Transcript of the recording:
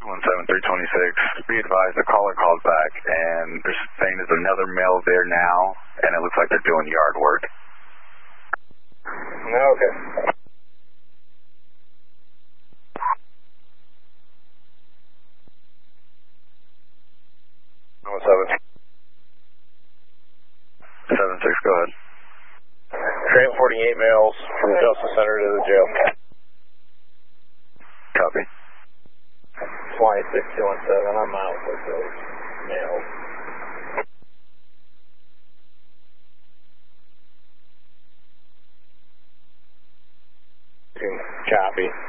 17326. Be advised, the caller called back, and they're saying there's another male there now, and it looks like they're doing yard work. Okay. Oh, 7-6, go ahead. Train 48 males from the Justice Center to the jail. Copy. 26217, I'm out with those males. Copy.